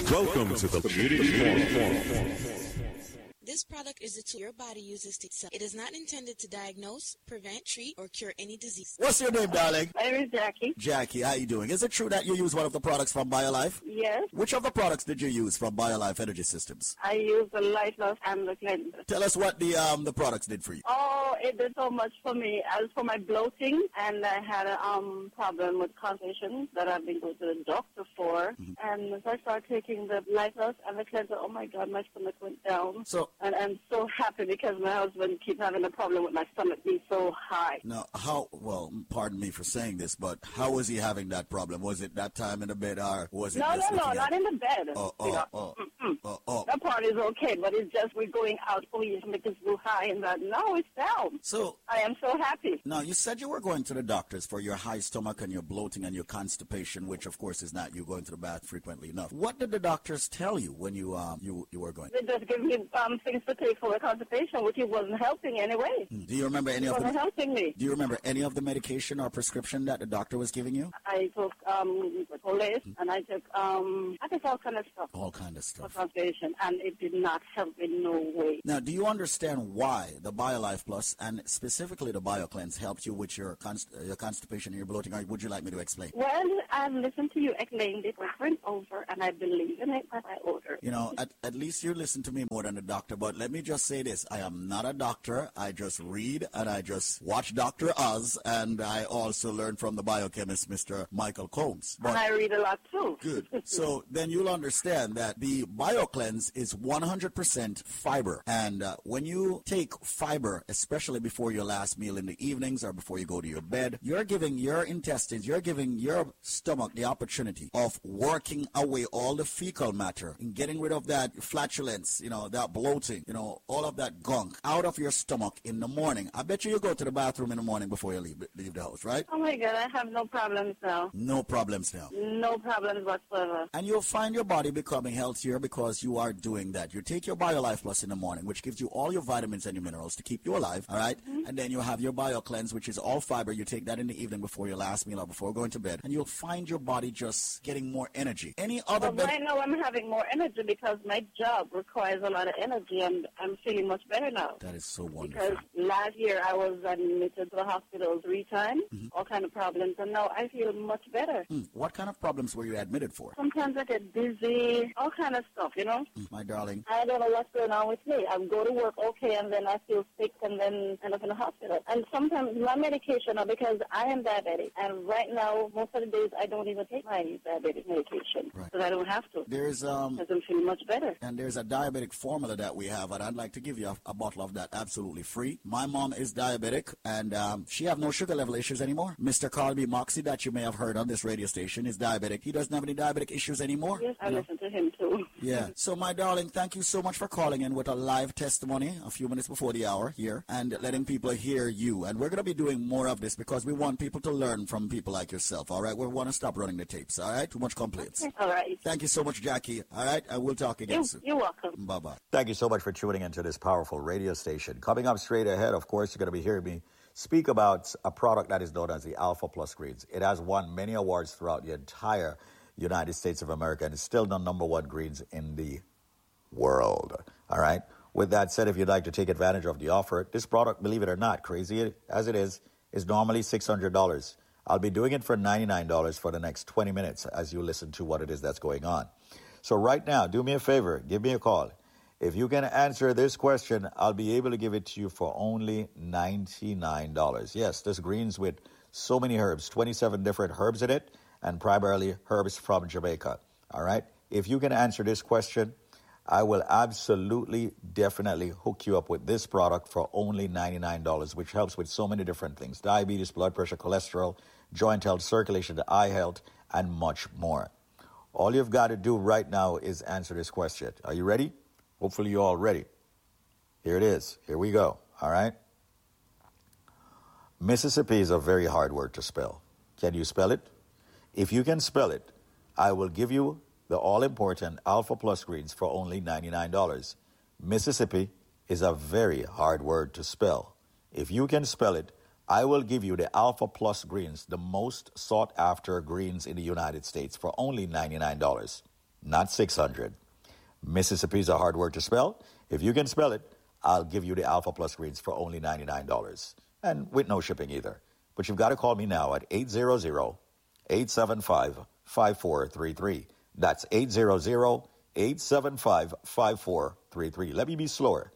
Welcome to the Community Forum. This product is a tool your body uses to itself. It is not intended to diagnose, prevent, treat, or cure any disease. What's your name, darling? My name is Jackie. Jackie, how you doing? Is it true that you use one of the products from BioLife? Yes. Which of the products did you use from BioLife Energy Systems? I use the Light Loss and the cleanser. Tell us what the products did for you. Oh, it did so much for me. As for my bloating, and I had a problem with constipation that I've been going to the doctor for. Mm-hmm. And so I started taking the Light Loss and the cleanser. Oh my God, my stomach went down. And I'm so happy because my husband keeps having a problem with my stomach being so high. Now, pardon me for saying this, but how was he having that problem? Was it that time in the bed, or was it No, not in the bed. That part is okay, but it's just we're going out. Oh, your stomach is too high, and that. No, it's down. So I am so happy. Now, you said you were going to the doctors for your high stomach and your bloating and your constipation, which of course is not you going to the bath frequently enough. What did the doctors tell you when you were going? They just gave me things to take for the constipation, which it wasn't helping anyway. Do you remember any of them? It wasn't helping me. Do you remember any of the medication or prescription that the doctor was giving you? I took Folate, and I took I took all kind of stuff. All kind of stuff. For constipation, and it did not help in no way. Now, do you understand why the BioLife Plus and specifically the BioCleanse helped you with your constipation and your bloating? Or would you like me to explain? Well, I've listened to you explain it over and over, and I believe in it as I order. You know, at least you listen to me more than a doctor, but let me just say this. I am not a doctor. I just read and I just watch Dr. Oz, and I also learn from the biochemist, Mr. Michael Combs. And I read a lot too. Good. So then you'll understand that the BioCleanse is 100% fiber. And when you take fiber, especially before your last meal in the evenings or before you go to your bed, you're giving your intestines, you're giving your stomach the opportunity of working away all the fecal matter and getting rid of that flatulence, that bloating, all of that gunk out of your stomach in the morning. I bet you go to the bathroom in the morning before you leave the house, right? Oh my God, I have no problems now. No problems now. No problems whatsoever. And you'll find your body becoming healthier because you are doing that. You take your BioLife Plus in the morning, which gives you all your vitamins and your minerals to keep you alive, all right? Mm-hmm. And then you have your BioCleanse, which is all fiber. You take that in the evening before your last meal or before going to bed, and you'll find your body just getting more energy. Right now I'm having more energy because my job requires a lot of energy, and I'm feeling much better now. That is so wonderful. Because last year I was admitted to the hospital 3 times, all kind of problems, and now I feel much better. What kind of problems were you admitted for? Sometimes I get dizzy, all kind of stuff, My darling. I don't know what's going on with me. I go to work okay, and then I feel sick, and then end up in the hospital. And sometimes my medication, because I am diabetic, and right now, most of the days, I don't even take my diabetic medication, because I don't have to. Because I'm feeling much better. And there's a diabetic formula that we have, and I'd like to give you a bottle of that absolutely free. My mom is diabetic, and she have no sugar level issues anymore. Mr. Carl Moxie, that you may have heard on this radio station, is diabetic. He doesn't have any diabetic issues anymore. Yes, I listen to him too. Yeah. So, my darling, thank you so much for calling in with a live testimony a few minutes before the hour here and letting people hear you. And we're going to be doing more of this because we want people to learn from people like yourself, all right? We want to stop running the tapes, all right? Too much complaints. All right. Thank you so much, Jackie, all right? I will talk again soon. You're welcome. Bye-bye. Thank you so much for tuning into this powerful radio station. Coming up straight ahead, of course, you're going to be hearing me speak about a product that is known as the Alpha Plus Greens. It has won many awards throughout the entire United States of America, and it's still the #1 greens in the world. All right? With that said, if you'd like to take advantage of the offer, this product, believe it or not, crazy as it is normally $600. I'll be doing it for $99 for the next 20 minutes as you listen to what it is that's going on. So right now, do me a favor, give me a call. If you can answer this question, I'll be able to give it to you for only $99. Yes, this greens with so many herbs, 27 different herbs in it, and primarily herbs from Jamaica. All right? If you can answer this question, I will absolutely, definitely hook you up with this product for only $99, which helps with so many different things. Diabetes, blood pressure, cholesterol, joint health, circulation, eye health, and much more. All you've got to do right now is answer this question. Are you ready? Hopefully you're all ready. Here it is. Here we go. All right? Mississippi is a very hard word to spell. Can you spell it? If you can spell it, I will give you the all-important Alpha Plus Greens for only $99. Mississippi is a very hard word to spell. If you can spell it, I will give you the Alpha Plus Greens, the most sought-after greens in the United States, for only $99. not 600. Mississippi is a hard word to spell. If you can spell it, I'll give you the Alpha Plus greens for only $99. And with no shipping either. But you've got to call me now at 800-875-5433. That's 800-875-5433. Let me be slower.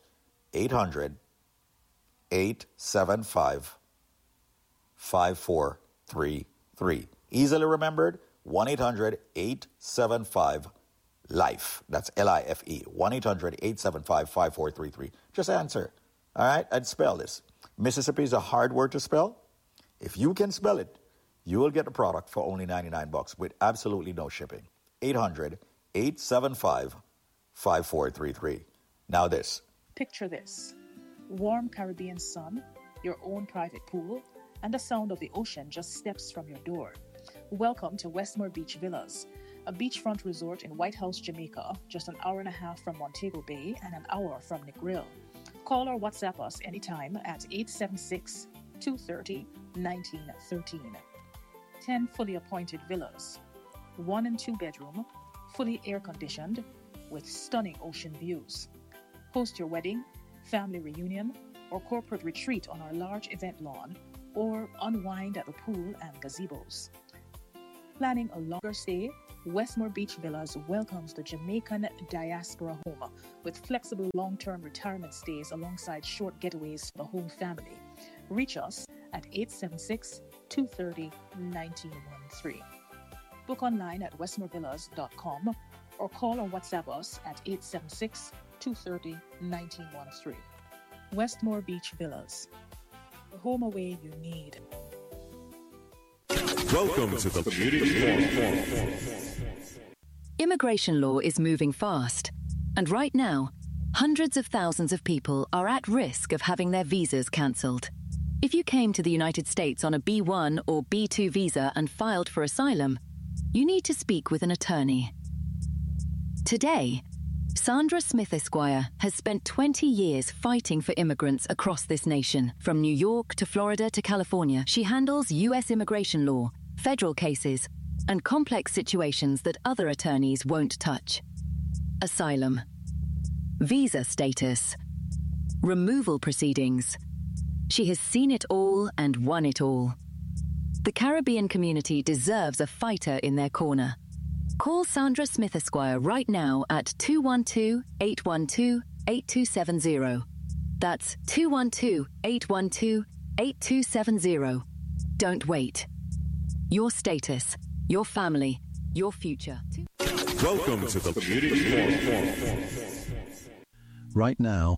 800-875-5433. Easily remembered, 1-800-875-LIFE. That's L-I-F-E. 1-800-875-5433. Just answer. All right? And spell this. Mississippi is a hard word to spell. If you can spell it, you will get the product for only $99 with absolutely no shipping. 800-875-5433. Now this. Picture this. Warm Caribbean sun, your own private pool, and the sound of the ocean just steps from your door. Welcome to Westmore Beach Villas, a beachfront resort in White House, Jamaica, just an hour and a half from Montego Bay and an hour from Negril. Call or WhatsApp us anytime at 876-230-1913. 10 fully appointed villas, 1 and 2 bedroom, fully air-conditioned, with stunning ocean views. Host your wedding, family reunion, or corporate retreat on our large event lawn, or unwind at the pool and gazebos. Planning a longer stay? Westmore Beach Villas welcomes the Jamaican diaspora home with flexible long-term retirement stays alongside short getaways for the whole family. Reach us at 876-230-1913. Book online at westmorevillas.com or call or WhatsApp us at 876-230-1913. Westmore Beach Villas, the home away you need. Welcome to the Community Forum. Immigration law is moving fast, and right now, hundreds of thousands of people are at risk of having their visas cancelled. If you came to the United States on a B1 or B2 visa and filed for asylum, you need to speak with an attorney. Today, Sandra Smith Esquire has spent 20 years fighting for immigrants across this nation. From New York to Florida to California, she handles U.S. immigration law, federal cases, and complex situations that other attorneys won't touch. Asylum, visa status, removal proceedings. She has seen it all and won it all. The Caribbean community deserves a fighter in their corner. Call Sandra Smith Esquire right now at 212-812-8270. That's 212-812-8270. Don't wait. Your status, your family, your future. Welcome to the Community Forum. Right now,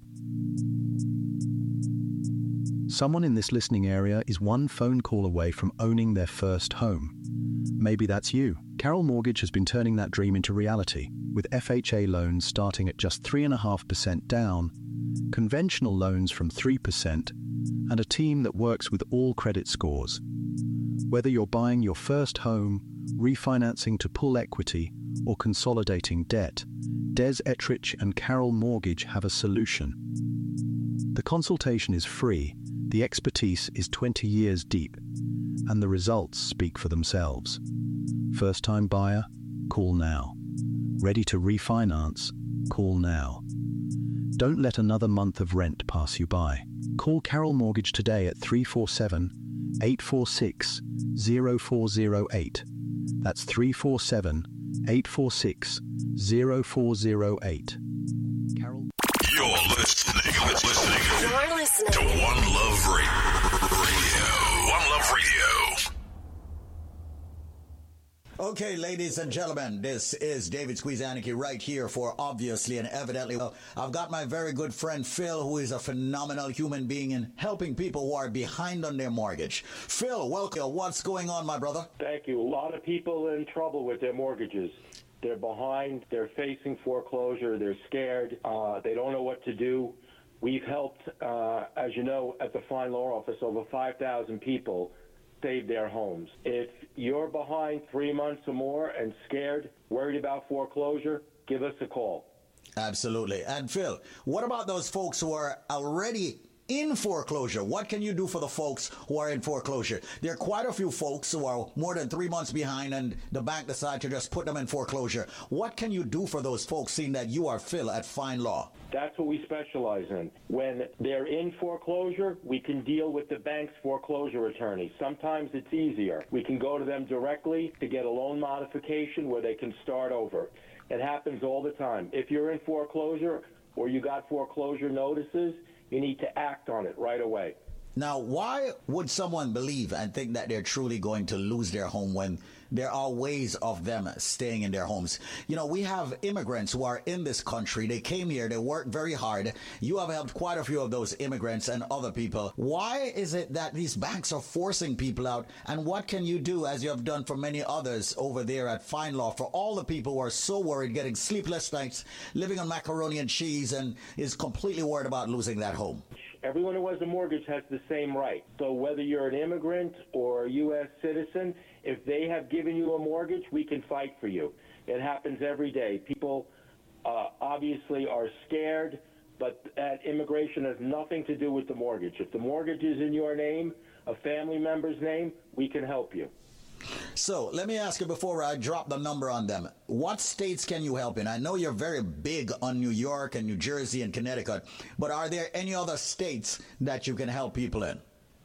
someone in this listening area is one phone call away from owning their first home. Maybe that's you. Carroll Mortgage has been turning that dream into reality, with FHA loans starting at just 3.5% down, conventional loans from 3%, and a team that works with all credit scores. Whether you're buying your first home, refinancing to pull equity, or consolidating debt, Des Ettrich and Carroll Mortgage have a solution. The consultation is free, the expertise is 20 years deep, and the results speak for themselves. First-time buyer? Call now. Ready to refinance? Call now. Don't let another month of rent pass you by. Call Carroll Mortgage today at 347-846-0408. That's 347-846-0408. Carroll. You're listening to One Love Radio. One Love Radio. Okay, ladies and gentlemen, this is David Squeezaniki right here for Obviously and Evidently. Well, I've got my very good friend Phil, who is a phenomenal human being in helping people who are behind on their mortgage. Phil, welcome. What's going on, my brother? Thank you. A lot of people in trouble with their mortgages. They're behind. They're facing foreclosure. They're scared. They don't know what to do. We've helped, as you know, at the Fine Law Office, over 5,000 people save their homes. If you're behind 3 months or more and scared, worried about foreclosure, give us a call. Absolutely. And Phil, what about those folks who are already in foreclosure. What can you do for the folks who are in foreclosure? There are quite a few folks who are more than 3 months behind and the bank decides to just put them in foreclosure. What can you do for those folks, seeing that you are Phil at Fine Law? That's what we specialize in. When they're in foreclosure, we can deal with the bank's foreclosure attorney. Sometimes it's easier. We can go to them directly to get a loan modification where they can start over. It happens all the time. If you're in foreclosure or you got foreclosure notices, you need to act on it right away. Now, why would someone believe and think that they're truly going to lose their home when there are ways of them staying in their homes? You know, we have immigrants who are in this country. They came here. They worked very hard. You have helped quite a few of those immigrants and other people. Why is it that these banks are forcing people out? And what can you do, as you have done for many others over there at Fine Law, for all the people who are so worried, getting sleepless nights, living on macaroni and cheese, and is completely worried about losing that home? Everyone who has a mortgage has the same right. So whether you're an immigrant or a U.S. citizen, if they have given you a mortgage, we can fight for you. It happens every day. People obviously are scared, but that immigration has nothing to do with the mortgage. If the mortgage is in your name, a family member's name, we can help you. So let me ask you before I drop the number on them, what states can you help in? I know you're very big on New York and New Jersey and Connecticut, but are there any other states that you can help people in?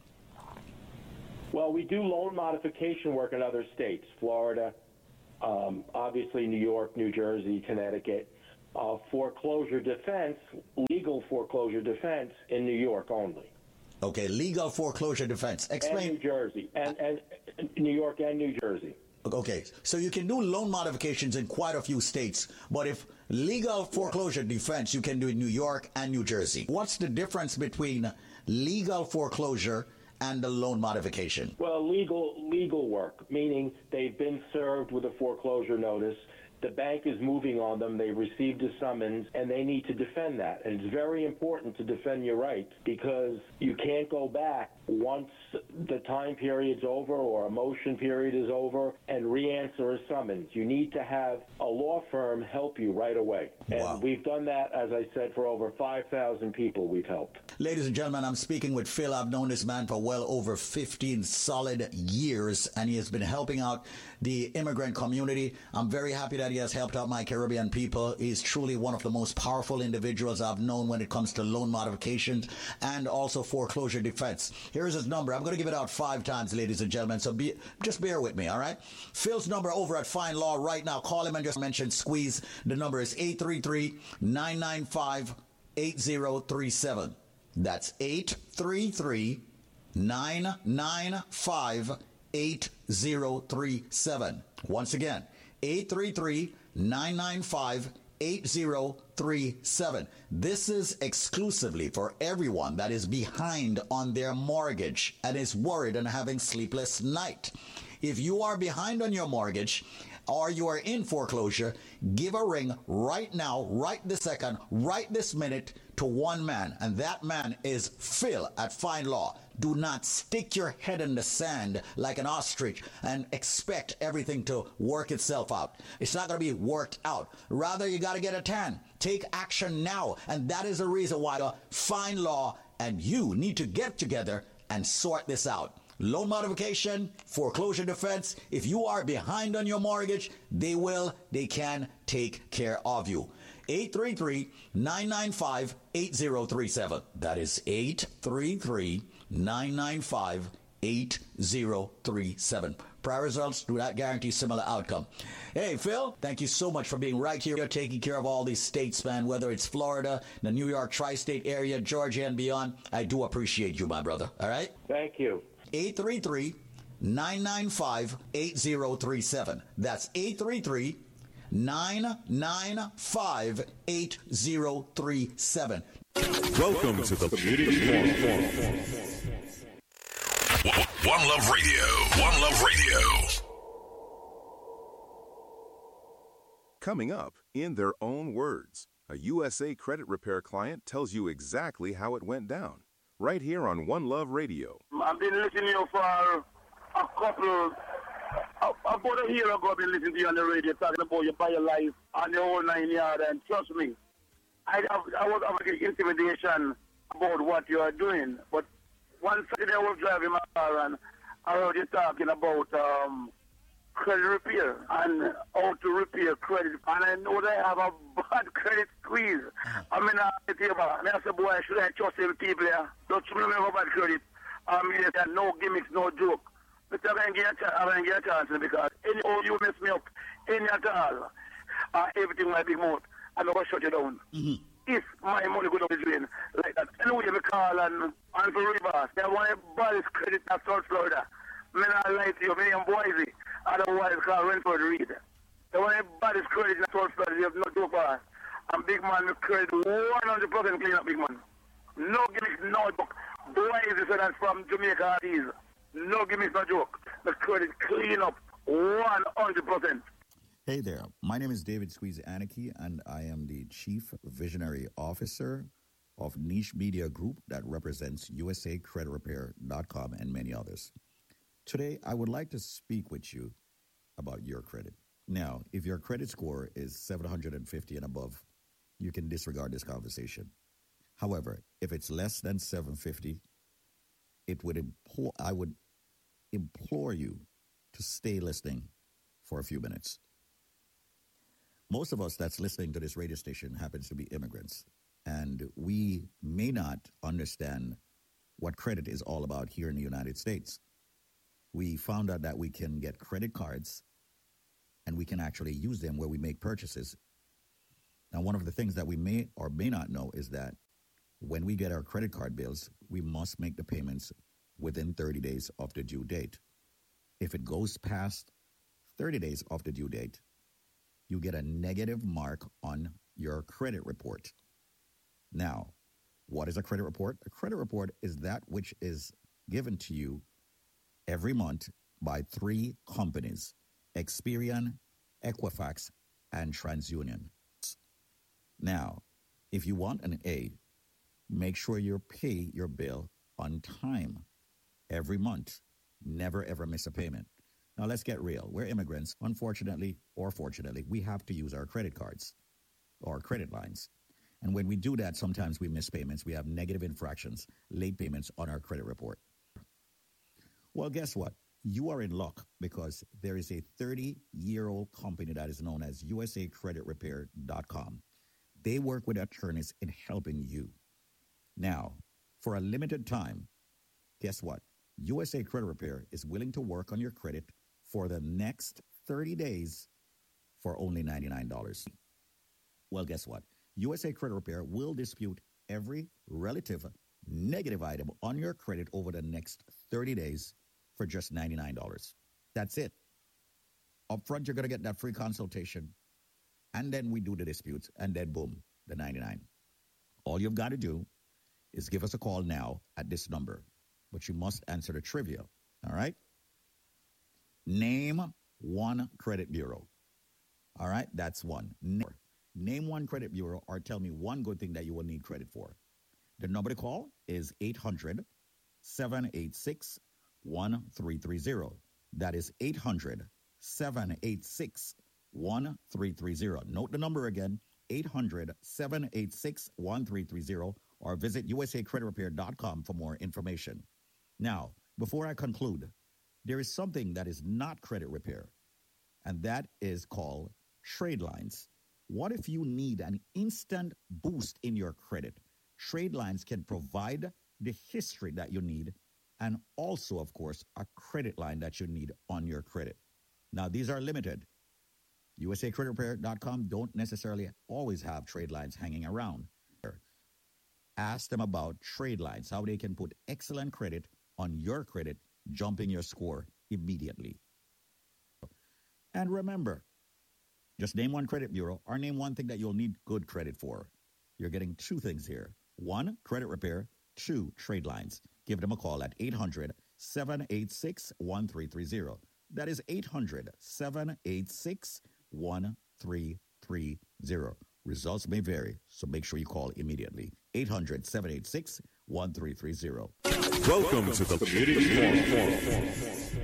Well, we do loan modification work in other states, Florida, obviously New York, New Jersey, Connecticut. Foreclosure defense, legal foreclosure defense in New York only. Okay, legal foreclosure defense. Explain. And New Jersey, and New York and New Jersey. Okay, so you can do loan modifications in quite a few states, but if legal foreclosure defense, you can do in New York and New Jersey. What's the difference between legal foreclosure and the loan modification? Well, legal work, meaning they've been served with a foreclosure notice. The bank is moving on them. They've received a summons, and they need to defend that. And it's very important to defend your rights because you can't go back once the time period's over or a motion period is over and re-answer a summons. You need to have a law firm help you right away. And we've done that, as I said, for over 5,000 people we've helped. Ladies and gentlemen, I'm speaking with Phil. I've known this man for well over 15 solid years, and he has been helping out the immigrant community. I'm very happy that he has helped out my Caribbean people. He's truly one of the most powerful individuals I've known when it comes to loan modifications and also foreclosure defense. Here's his number. I'm going to give it out 5 times, ladies and gentlemen, so just bear with me, all right? Phil's number over at Fine Law right now. Call him and just mention Squeeze. The number is 833-995-8037. That's 833-995-8037. Once again, 833-995-8037. This is exclusively for everyone that is behind on their mortgage and is worried and having sleepless night. If you are behind on your mortgage or you are in foreclosure, give a ring right now, right this second, right this minute to one man, and that man is Phil at Fine Law. Do not stick your head in the sand like an ostrich and expect everything to work itself out. It's not going to be worked out. Rather, you got to get a tan. Take action now. And that is the reason why the Fine Law and you need to get together and sort this out. Loan modification, foreclosure defense. If you are behind on your mortgage, they can take care of you. 833-995-8037. That is 833-995-8037. Prior results do not guarantee similar outcome. Hey, Phil, thank you so much for being right here. You're taking care of all these states, man, whether it's Florida, the New York tri-state area, Georgia, and beyond. I do appreciate you, my brother. All right? Thank you. 833-995-8037. That's 833-995-8037. Welcome to the Community Forum. One Love Radio. One Love Radio. Coming up, in their own words, a USA Credit Repair client tells you exactly how it went down. Right here on One Love Radio. I've been listening to you for a couple, about a year ago. I've been listening to you on the radio talking about your buy your life and the whole 9 yards. And trust me, I was having intimidation about what you are doing. But one Saturday I was driving my car and I heard you talking about credit repair and how to repair credit. And I know they have a bad credit squeeze. I mean, I said, boy, should I trust them people here? Don't you remember bad credit? I mean, no gimmicks, no joke. But I can get a chance because any of you mess me up, any at all, everything might be more. I'm going to shut you down. Mm-hmm. If my money go down the drain like that. Anyway, we call and for Rivers. They want to buy this credit at South Florida. Me not lie to you, me and Boise. Otherwise, call Renford Reed. They want to buy this credit in South Florida. They have no too far. And big man, me credit 100% clean up, big man. No gimmicks, no joke. Boise said that's from Jamaica Artists. No gimmicks, no joke. The credit clean up 100%. Hey there, my name is David Squeeze Anarchy, and I am the Chief Visionary Officer of Niche Media Group that represents USACreditRepair.com and many others. Today, I would like to speak with you about your credit. Now, if your credit score is 750 and above, you can disregard this conversation. However, if it's less than 750, I would implore you to stay listening for a few minutes. Most of us that's listening to this radio station happens to be immigrants, and we may not understand what credit is all about here in the United States. We found out that we can get credit cards, and we can actually use them where we make purchases. Now, one of the things that we may or may not know is that when we get our credit card bills, we must make the payments within 30 days of the due date. If it goes past 30 days of the due date, you get a negative mark on your credit report. Now, what is a credit report? A credit report is that which is given to you every month by 3 companies, Experian, Equifax, and TransUnion. Now, if you want an A, make sure you pay your bill on time every month. Never, ever miss a payment. Now, let's get real. We're immigrants. Unfortunately or fortunately, we have to use our credit cards or credit lines. And when we do that, sometimes we miss payments. We have negative infractions, late payments on our credit report. Well, guess what? You are in luck because there is a 30-year-old company that is known as USACreditRepair.com. They work with attorneys in helping you. Now, for a limited time, guess what? USA Credit Repair is willing to work on your credit for the next 30 days for only $99. Well, guess what? USA Credit Repair will dispute every relative negative item on your credit over the next 30 days for just $99. That's it. Up front, you're going to get that free consultation, and then we do the disputes, and then boom, the $99. All you've got to do is give us a call now at this number, but you must answer the trivia, all right? Name one credit bureau. All right, that's one. Name one credit bureau or tell me one good thing that you will need credit for. The number to call is 800-786-1330. That is 800-786-1330. Note the number again, 800-786-1330, or visit usacreditrepair.com for more information. Now, before I conclude, there is something that is not credit repair, and that is called trade lines. What if you need an instant boost in your credit? Trade lines can provide the history that you need and also, of course, a credit line that you need on your credit. Now, these are limited. USACreditRepair.com don't necessarily always have trade lines hanging around. Ask them about trade lines, how they can put excellent credit on your credit, jumping your score immediately. And remember, just name one credit bureau or name one thing that you'll need good credit for. You're getting 2 things here. 1, credit repair. 2, trade lines. Give them a call at 800-786-1330. That is 800-786-1330. Results may vary, so make sure you call immediately. 800-786-1330. Welcome to the Community Forum.